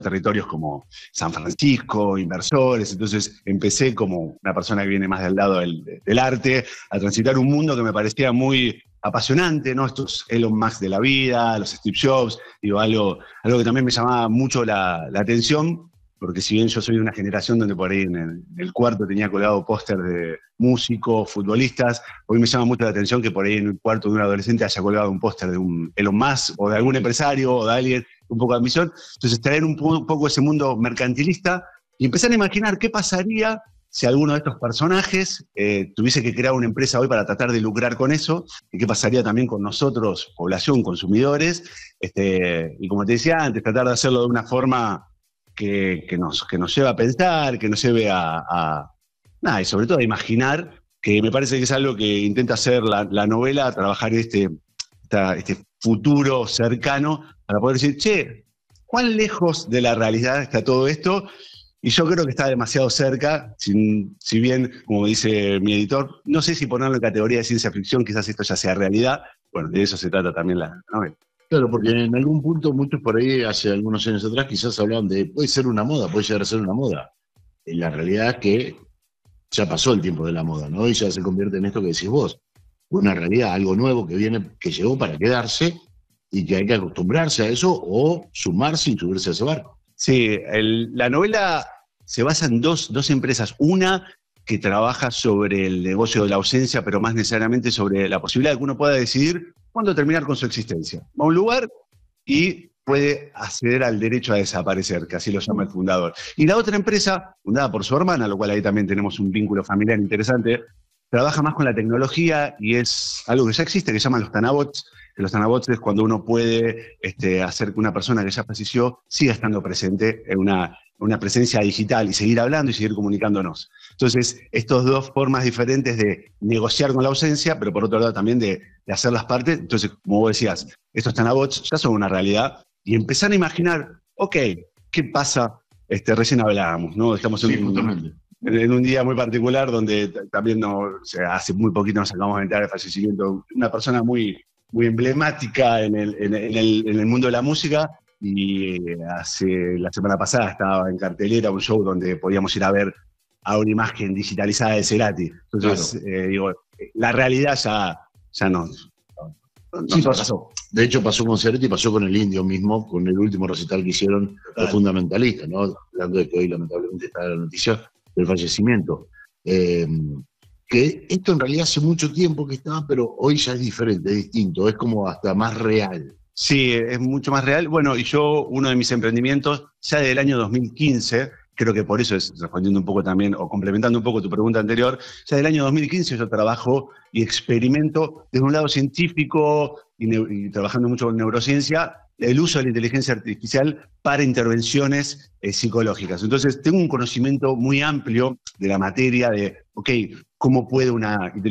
territorios como San Francisco, inversores. Entonces empecé como una persona que viene más del lado del arte a transitar un mundo que me parecía muy apasionante, ¿no? Estos Elon Musk de la vida, los Steve Jobs, digo, algo que también me llamaba mucho la atención, porque si bien yo soy de una generación donde por ahí en el cuarto tenía colgado póster de músicos, futbolistas, hoy me llama mucho la atención que por ahí en el cuarto de un adolescente haya colgado un póster de un Elon Musk o de algún empresario o de alguien un poco de ambición. Entonces traer un poco ese mundo mercantilista y empezar a imaginar qué pasaría si alguno de estos personajes tuviese que crear una empresa hoy para tratar de lucrar con eso, y qué pasaría también con nosotros, población, consumidores, y como te decía antes, tratar de hacerlo de una forma que nos lleve a pensar, que nos lleve nada, y sobre todo a imaginar, que me parece que es algo que intenta hacer la novela, trabajar este futuro cercano, para poder decir, che, ¿cuán lejos de la realidad está todo esto? Y yo creo que está demasiado cerca, si bien, como dice mi editor, no sé si ponerlo en categoría de ciencia ficción, quizás esto ya sea realidad. Bueno, de eso se trata también la novela. Claro, porque en algún punto, muchos por ahí, hace algunos años atrás, quizás hablaban de, puede ser una moda, puede llegar a ser una moda. Y la realidad es que ya pasó el tiempo de la moda, ¿no? Y ya se convierte en esto que decís vos. Una realidad, algo nuevo que viene, que llegó para quedarse y que hay que acostumbrarse a eso o sumarse y subirse a ese barco. Sí, la novela se basa en dos empresas. Una que trabaja sobre el negocio de la ausencia, pero más necesariamente sobre la posibilidad de que uno pueda decidir cuándo terminar con su existencia. Va a un lugar y puede acceder al derecho a desaparecer, que así lo llama el fundador. Y la otra empresa, fundada por su hermana, lo cual ahí también tenemos un vínculo familiar interesante, trabaja más con la tecnología y es algo que ya existe, que se llaman los Tanabots. Que los Tanabots es cuando uno puede hacer que una persona que ya falleció siga estando presente en una presencia digital y seguir hablando y seguir comunicándonos. Entonces, estas dos formas diferentes de negociar con la ausencia, pero por otro lado también de hacer las partes. Entonces, como vos decías, estos Tanabots ya son una realidad y empezar a imaginar, ok, ¿qué pasa? Recién hablábamos, ¿no? Estamos en un día muy particular donde también hace muy poquito nos acabamos de enterar del fallecimiento de una persona muy emblemática en el mundo de la música, y la semana pasada estaba en cartelera un show donde podíamos ir a ver a una imagen digitalizada de Cerati. Entonces, claro. Digo, la realidad ya no sí, pasó. De hecho, pasó con Cerati y pasó con el Indio mismo, con el último recital que hicieron los fundamentalistas, ¿no? Hablando de que hoy lamentablemente está la noticia del fallecimiento. Que esto en realidad hace mucho tiempo que estaba, pero hoy ya es diferente, es distinto, es como hasta más real. Sí, es mucho más real. Bueno, y yo, uno de mis emprendimientos, ya del año 2015, creo que por eso es respondiendo un poco también, o complementando un poco tu pregunta anterior, ya del año 2015 yo trabajo y experimento desde un lado científico y trabajando mucho con neurociencia, el uso de la inteligencia artificial para intervenciones psicológicas. Entonces, tengo un conocimiento muy amplio de la materia de, ok, ¿cómo puede una inteligencia